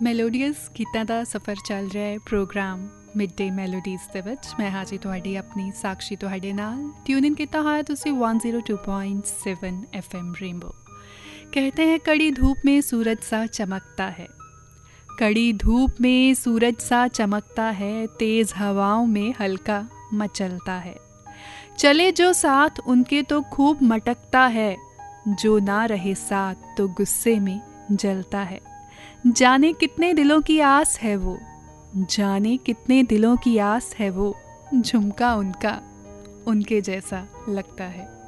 Melodious ਗੀਤਾਂ ਦਾ ਸਫ਼ਰ ਚੱਲ ਰਿਹਾ ਹੈ ਪ੍ਰੋਗਰਾਮ ਮਿਡ ਡੇ ਮੈਲੋਡੀਜ਼ ਦੇ ਵਿੱਚ। ਮੈਂ ਹਾਜੀ ਤੁਹਾਡੀ ਆਪਣੀ ਸਾਕਸ਼ੀ ਤੁਹਾਡੇ ਨਾਲ ट्यून इन ਕੀਤਾ ਹੋਇਆ ਤੁਸੀਂ 102.7 FM रेनबो। कहते हैं कड़ी धूप में सूरज सा चमकता है, कड़ी धूप में सूरज सा चमकता है, तेज़ हवाओं में हल्का मचलता है, चले जो साथ उनके तो खूब मटकता है, जो ना रहे साथ तो गुस्से में जलता है। जाने कितने दिलों की आस है वो, जाने कितने दिलों की आस है वो, झुमका उनका उनके जैसा लगता है।